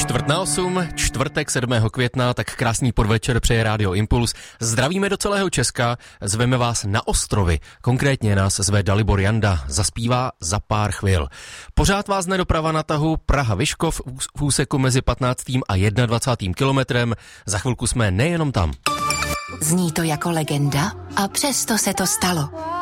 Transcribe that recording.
7:45, čtvrtek 7. května, tak krásný podvečer přeje Rádio Impuls. Zdravíme do celého Česka, zveme vás na ostrovy. Konkrétně nás zve Dalibor Janda, zaspívá Za pár chvil. Pořád vás nedoprava na tahu Praha-Vyškov v úseku mezi 15. a 21. kilometrem. Za chvilku jsme nejenom tam. Zní to jako legenda a přesto se to stalo.